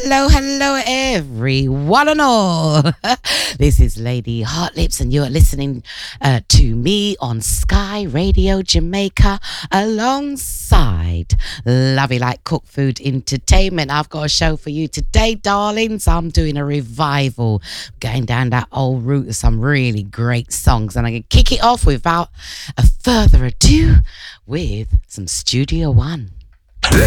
hello, everyone and all. This is Lady Hot Lips, and you're listening to me on Sky Radio Jamaica alongside Lovey Like Cook Food Entertainment. I've got a show for you today, darlings. I'm doing a revival, going down that old route of some really great songs, and I'm going to kick it off without a further ado with some Studio One.